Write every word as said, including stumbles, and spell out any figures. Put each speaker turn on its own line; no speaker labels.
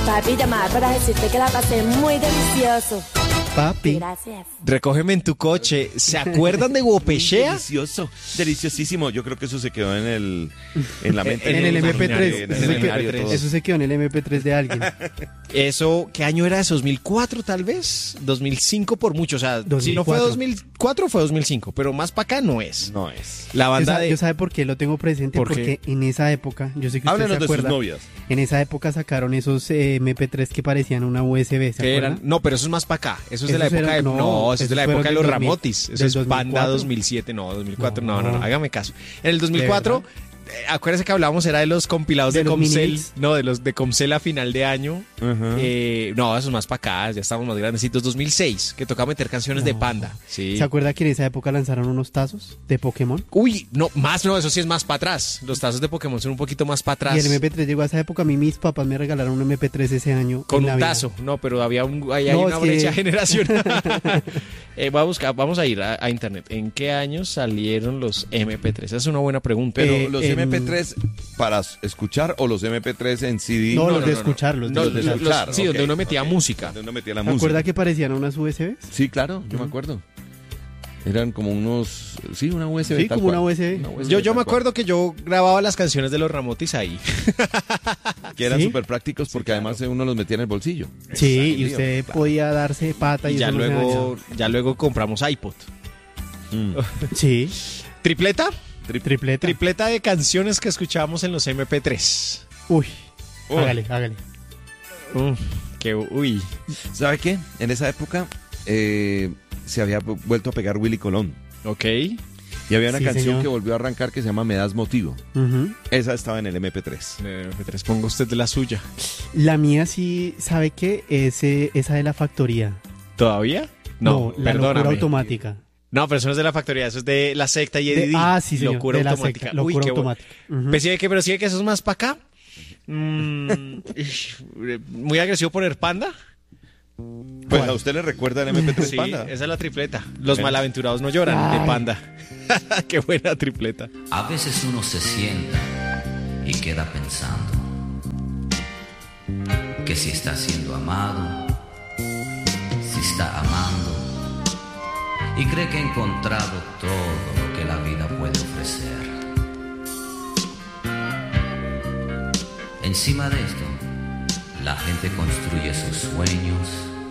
Papi, llamar para decirte que la pasé muy delicioso.
Papi.
Gracias.
Recógeme en tu coche. ¿Se acuerdan de Guopechea?
Delicioso, deliciosísimo. Yo creo que eso se quedó en el en la mente.
En el eme pe tres.
En
Eso
el
se quedó-
imaginario de todos.
Eso se quedó en el eme pe tres de alguien.
Eso, ¿qué año era eso? ¿dos mil cuatro tal vez? ¿dos mil cinco por mucho? O sea, si no fue
dos mil cuatro.
dos mil cuatro fue dos mil cinco, pero más para acá no es.
No es.
La
Yo
banda
sabe,
de...
yo sabe por qué lo tengo presente,
¿Por
porque
qué?
en esa época, yo sé que usted
Háblenos
se
de sus
acuerda,
novias.
en esa época sacaron esos eh, eme pe tres que parecían una u ese be, ¿se
que
acuerdan?
eran, no, pero eso es más para acá. Eso es de la
Esos
época
eran-
de.
no,
No, eso es de la
esos
época de
fueron
los
del dos mil,
Ramotis. Eso
del
es
dos mil
Panda
cuatro.
dos mil siete. No, dos mil cuatro. No, no, no,
No.
hágame caso. En el dos mil cuatro, eh, acuérdense que hablábamos, era de los compilados de,
¿De los
Comcel.
Minix?
No, de los de Comcel a final de año.
Ajá.
Eh, no, eso es más para acá. Ya estamos más grandecitos. dos mil seis, que tocaba meter canciones de
No.
Panda. Sí.
¿Se acuerda que en esa época lanzaron unos tazos de Pokémon?
Uy, no, más no, eso sí es más para atrás. Los tazos de Pokémon son un poquito más para atrás.
Y el eme pe tres llegó a esa época. A mí mis papás me regalaron un eme pe tres ese año.
Con
en
un
Navidad.
tazo, no, pero había un, ahí hay
No,
una
es que-
brecha generacional. Eh, voy a buscar, vamos a ir a, a internet. ¿En qué años salieron los eme pe tres? Esa es una buena pregunta.
Pero
Eh,
los
en-
eme pe tres para escuchar o los eme pe tres en ce de.
No, los
no,
de
no, no.
escucharlos.
No,
los de
los-
escuchar,
sí,
ok,
donde uno metía
ok.
música.
Donde uno metía la
¿Se
música.
acuerda que parecían unas u ese be?
Sí, claro, yo me acuerdo. Eran como unos, sí, una u ese be.
Sí,
tal
como una
cual.
u ese be.
Una u ese be
Yo, yo
tal
me
cual.
acuerdo que yo grababa las canciones de los Ramotis ahí.
Que eran
¿Sí?
súper prácticos porque además uno los metía en el bolsillo.
Sí, y
Lío,
usted
claro.
podía darse pata y,
Y ya
eso no se
luego, ya luego compramos iPod.
Mm.
dañaba. Sí,
¿Tripleta?
tripleta.
Tripleta de canciones que escuchábamos en los eme pe tres.
Uy,
Oh.
hágale, hágale.
Uh, que, uy.
¿Sabe qué? En esa época eh, se había vu- vuelto a pegar Willy Colón.
Ok.
Y había una
Sí,
canción
señor.
que volvió a arrancar que se llama Me das motivo.
Ujú.
Esa estaba en el eme pe tres.
eme pe tres, ponga usted de la suya.
La mía sí, ¿sabe qué? Ese, esa de la factoría.
¿Todavía? No,
la locura
perdóname.
automática.
No, pero eso no es de la factoría, eso es de la secta y
De-
Eddie.
ah, sí, señor.
Locura
de la
automática.
secta, locura
Uy, qué
automática. Ujú.
Pues sí, que, pero sí que eso es más para acá. Mm, muy agresivo poner Panda.
Pues a usted le recuerda el eme pe tres
Sí,
Panda.
esa es la tripleta. Los
Bueno.
malaventurados no lloran de
Ay.
Panda. Qué buena tripleta.
A veces uno se sienta y queda pensando que si está siendo amado, si está amando, y cree que ha encontrado todo lo que la vida puede ofrecer. Encima de esto, la gente construye sus sueños,